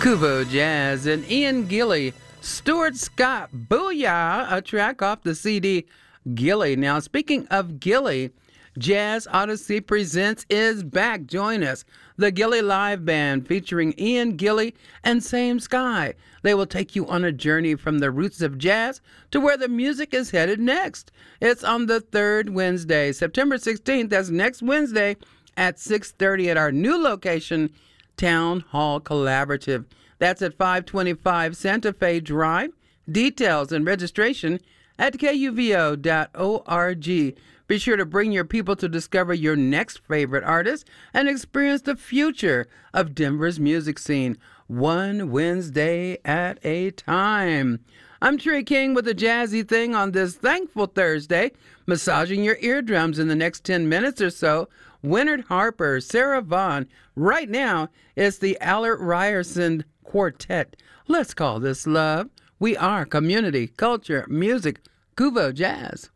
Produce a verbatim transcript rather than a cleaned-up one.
Kuvo Jazz and Ian Gilly, Stuart Scott, Booyah, a track off the C D Gilly. Now, speaking of Gilly, Jazz Odyssey Presents is back. Join us. The Gilly Live Band featuring Ian Gilly and Same Sky. They will take you on a journey from the roots of jazz to where the music is headed next. It's on the third Wednesday, September sixteenth. That's next Wednesday at six thirty at our new location, Town Hall Collaborative. That's at five twenty-five Santa Fe Drive. Details and registration at K U V O dot org. Be sure to bring your people to discover your next favorite artist and experience the future of Denver's music scene, one Wednesday at a time. I'm Trey King with a jazzy thing on this thankful Thursday, massaging your eardrums in the next ten minutes or so. Winard Harper, Sarah Vaughan. Right now, it's the Allard Ryerson Quartet. Let's call this love. We are community, culture, music, Kuvo Jazz.